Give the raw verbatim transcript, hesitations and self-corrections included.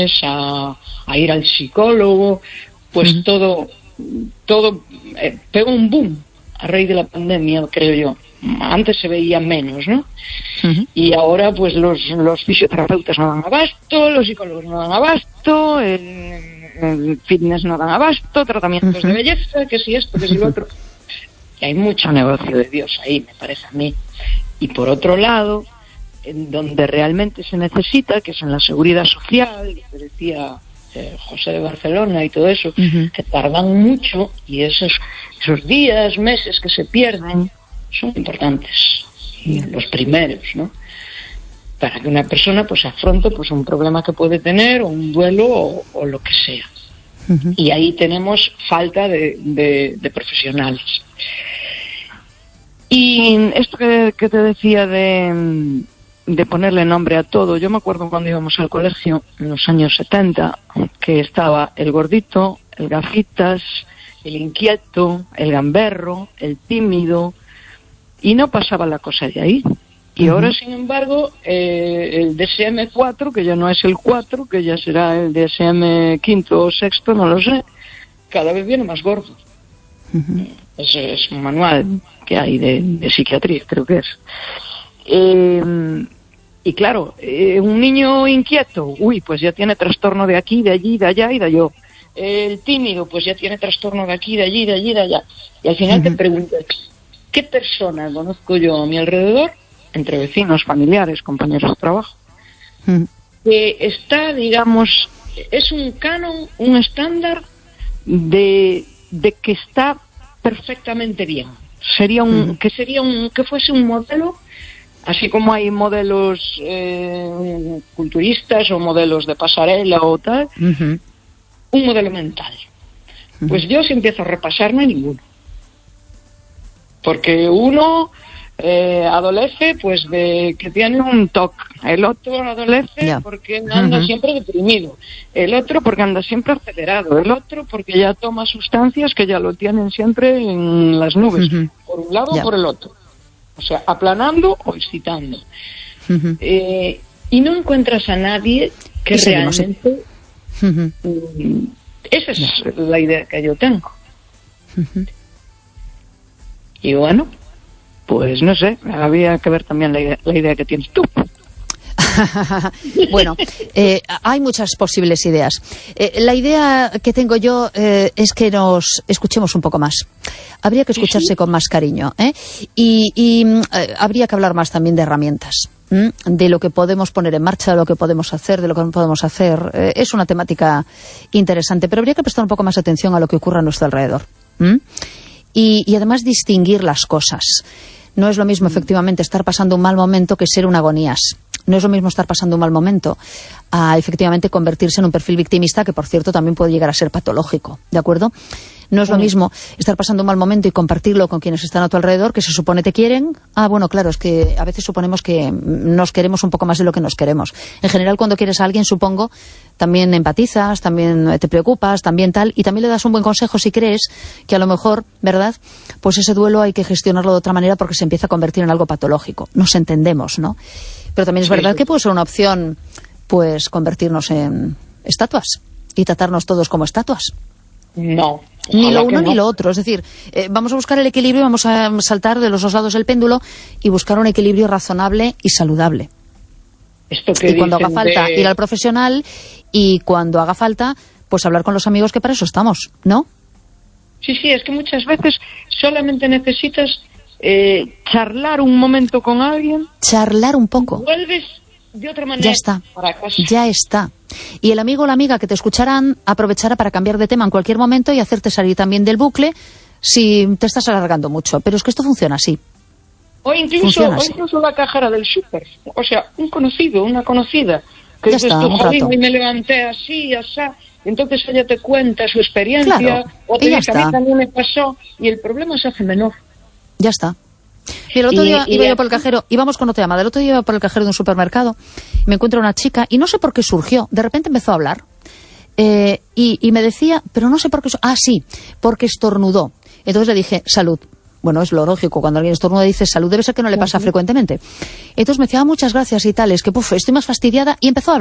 a, a ir al psicólogo, pues uh-huh. todo, todo eh, pegó un boom a raíz de la pandemia, creo yo. Antes se veía menos, ¿no? Uh-huh. Y ahora pues los, los fisioterapeutas no dan abasto, los psicólogos no dan abasto, el, el fitness no dan abasto, tratamientos uh-huh. de belleza, que si esto, que si lo otro. Y hay mucho negocio de Dios ahí, me parece a mí. Y por otro lado, en donde realmente se necesita, que es en la seguridad social, que decía eh, José de Barcelona y todo eso, uh-huh. que tardan mucho, y esos, esos días, meses que se pierden son importantes, y los primeros, ¿no? Para que una persona pues afronte pues un problema que puede tener, o un duelo, o, o lo que sea. Uh-huh. Y ahí tenemos falta de, de, de profesionales. Y esto que, que te decía de, de ponerle nombre a todo, yo me acuerdo cuando íbamos al colegio en los años setenta, que estaba el gordito, el gafitas, el inquieto, el gamberro, el tímido, y no pasaba la cosa de ahí. Y uh-huh. ahora, sin embargo, eh, el D S M cuatro, que ya no es el cuatro, que ya será el D S M quinto o sexto, no lo sé, cada vez viene más gordo. Uh-huh. Es, es un manual que hay de, de psiquiatría, creo que es. Eh, y claro, eh, un niño inquieto, uy, pues ya tiene trastorno de aquí, de allí, de allá y de allá. El tímido, pues ya tiene trastorno de aquí, de allí, de allí, de allá. Y al final uh-huh. te preguntas, ¿qué persona conozco yo a mi alrededor, entre vecinos, familiares, compañeros de trabajo, uh-huh. que está, digamos, es un canon, un estándar de, de que está perfectamente bien? Sería un, uh-huh. que sería un, que fuese un modelo, así como hay modelos eh, culturistas o modelos de pasarela o tal, uh-huh. un modelo mental. Uh-huh. Pues yo, si empiezo a repasar, no hay ninguno. Porque uno eh, adolece pues de que tiene un T O C, el otro adolece yeah. porque anda uh-huh. siempre deprimido, el otro porque anda siempre acelerado, el otro porque ya toma sustancias que ya lo tienen siempre en las nubes, uh-huh. por un lado yeah. o por el otro. O sea, aplanando o excitando. Uh-huh. Eh, y no encuentras a nadie que realmente... Uh-huh. Um, esa es yeah. la idea que yo tengo. Uh-huh. Y bueno, pues no sé, había que ver también la idea, la idea que tienes tú. Bueno, eh, hay muchas posibles ideas. Eh, la idea que tengo yo eh, es que nos escuchemos un poco más. Habría que escucharse ¿Sí? con más cariño, ¿eh? Y, y eh, habría que hablar más también de herramientas, ¿m? De lo que podemos poner en marcha, de lo que podemos hacer, de lo que no podemos hacer. Eh, es una temática interesante, pero habría que prestar un poco más atención a lo que ocurre a nuestro alrededor. ¿M? Y, y además distinguir las cosas. No es lo mismo efectivamente estar pasando un mal momento que ser un agonías. No es lo mismo estar pasando un mal momento a efectivamente convertirse en un perfil victimista, que por cierto también puede llegar a ser patológico, ¿de acuerdo? No es lo mismo estar pasando un mal momento y compartirlo con quienes están a tu alrededor, que se supone te quieren. Ah, bueno, claro, es que a veces suponemos que nos queremos un poco más de lo que nos queremos. En general, cuando quieres a alguien, supongo, también empatizas, también te preocupas, también tal, y también le das un buen consejo si crees que a lo mejor, ¿verdad?, pues ese duelo hay que gestionarlo de otra manera porque se empieza a convertir en algo patológico. Nos entendemos, ¿no? Pero también es sí, verdad sí. que puede ser una opción, pues, convertirnos en estatuas y tratarnos todos como estatuas. No. Ni lo uno no. ni lo otro. Es decir, eh, vamos a buscar el equilibrio, vamos a saltar de los dos lados del péndulo y buscar un equilibrio razonable y saludable. Esto que y cuando haga falta, de... ir al profesional, y cuando haga falta, pues hablar con los amigos, que para eso estamos, ¿no? Sí, sí, es que muchas veces solamente necesitas eh, charlar un momento con alguien. Charlar un poco. Vuelves de otra manera. Ya está, para casa. ya está. Y el amigo o la amiga que te escucharán aprovechará para cambiar de tema en cualquier momento y hacerte salir también del bucle si te estás alargando mucho. Pero es que esto funciona así. O incluso, o incluso la cajera del súper. O sea, un conocido, una conocida. Que ya dices está, tú, un jolín, rato. y me levanté así, así. Entonces ella te cuenta su experiencia. Claro, o te y ya dice, a está. mí también me pasó. Y el problema se hace menor. Ya está. Mira, el otro Y- día y iba ya- yo por el cajero, íbamos con otra llamada, el otro día iba por el cajero de un supermercado, me encuentro una chica y no sé por qué surgió, de repente empezó a hablar eh, y, y me decía, pero no sé por qué, su- ah sí, porque estornudó. Entonces le dije, salud. Bueno, es lo lógico, cuando alguien estornuda dice salud, debe ser que no le pasa frecuentemente. Entonces me decía, ah, muchas gracias y tal, es que puf, estoy más fastidiada, y empezó a hablar.